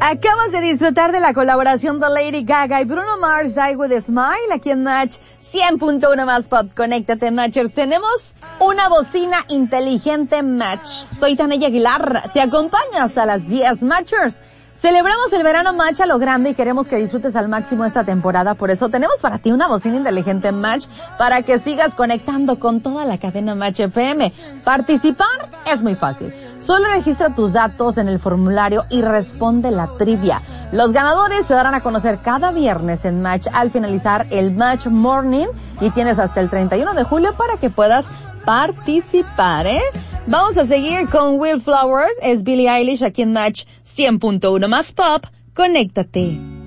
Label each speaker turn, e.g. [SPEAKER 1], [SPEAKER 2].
[SPEAKER 1] Acabas de disfrutar de la colaboración de Lady Gaga y Bruno Mars, Die With a Smile, aquí en Match 100.1 más pop. Conéctate, Matchers. Tenemos una bocina inteligente Match. Soy Tania Aguilar. Te acompañas a las 10, Matchers. Celebramos el verano Match a lo grande y queremos que disfrutes al máximo esta temporada. Por eso tenemos para ti una bocina inteligente Match para que sigas conectando con toda la cadena Match FM. Participar es muy fácil. Solo registra tus datos en el formulario y responde la trivia. Los ganadores se darán a conocer cada viernes en Match al finalizar el Match Morning y tienes hasta el 31 de julio para que puedas participar, ¿eh? Vamos a seguir con Will Flowers, es Billie Eilish aquí en Match 100.1 más pop. Conéctate.